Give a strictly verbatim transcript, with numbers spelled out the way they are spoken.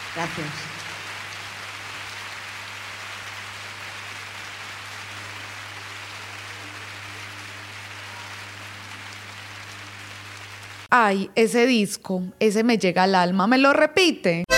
Gracias. Ay, ese disco, ese me llega al alma, ¿me lo repite?